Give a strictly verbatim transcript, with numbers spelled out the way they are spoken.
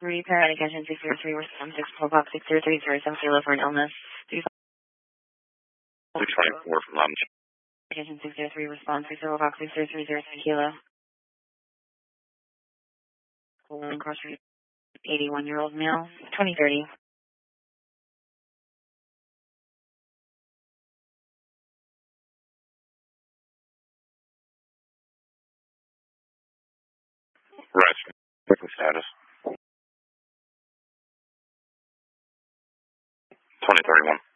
Repair medication six zero three response six four box six zero three zero seven zero for an illness. six twenty-four from Lounge. Medication six zero three response six zero box six zero three zero three kilo. Colon cross street eighty-one year old male twenty thirty. Right. What's the status? twenty thirty-one.